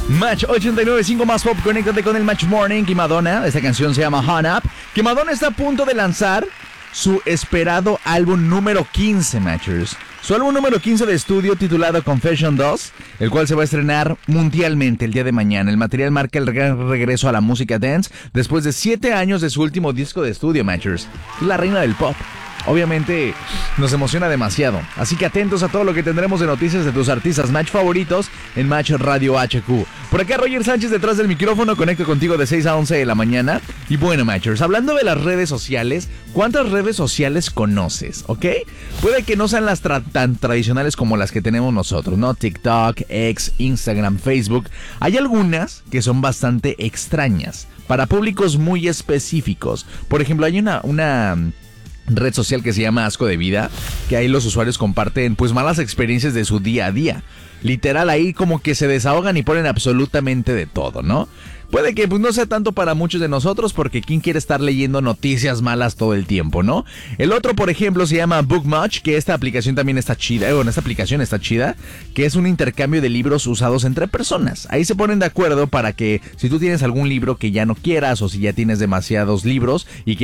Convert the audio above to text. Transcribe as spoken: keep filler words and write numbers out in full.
Match ochenta y nueve punto cinco más pop, conéctate con el Match Morning y Madonna. Esta canción se llama Hon Up, que Madonna está a punto de lanzar su esperado álbum número quince, Matchers. Su álbum número quince de estudio titulado Confession dos, el cual se va a estrenar mundialmente el día de mañana. El material marca el gran regreso a la música dance después de siete años de su último disco de estudio, Matchers. La reina del pop. Obviamente nos emociona demasiado, así que atentos a todo lo que tendremos de noticias de tus artistas Match favoritos en Match Radio H Q. Por acá Roger Sánchez detrás del micrófono, conecto contigo de seis a once de la mañana. Y bueno, Matchers, hablando de las redes sociales, ¿cuántas redes sociales conoces? ¿Ok? Puede que no sean las tra- tan tradicionales como las que tenemos nosotros, ¿no? TikTok, X, Instagram, Facebook. Hay algunas que son bastante extrañas, para públicos muy específicos. Por ejemplo, hay una... una red social que se llama Asco de Vida, que ahí los usuarios comparten pues malas experiencias de su día a día. Literal, ahí como que se desahogan y ponen absolutamente de todo, ¿no? Puede que pues, no sea tanto para muchos de nosotros, porque ¿quién quiere estar leyendo noticias malas todo el tiempo, no? El otro, por ejemplo, se llama Bookmuch, que esta aplicación también está chida. Eh, bueno, esta aplicación está chida, que es un intercambio de libros usados entre personas. Ahí se ponen de acuerdo para que si tú tienes algún libro que ya no quieras, o si ya tienes demasiados libros y que